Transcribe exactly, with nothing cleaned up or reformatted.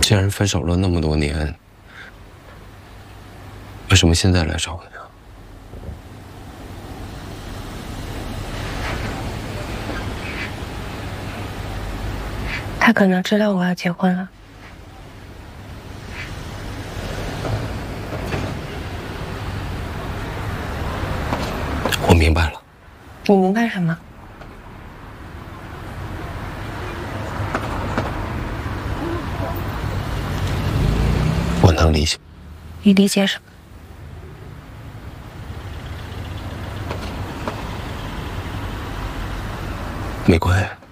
既然分手了那么多年，为什么现在来找我呀？ 他可能知道我要结婚了。 我明白了。 你明白什么？ 我能理解。 你理解什么？ 玫瑰。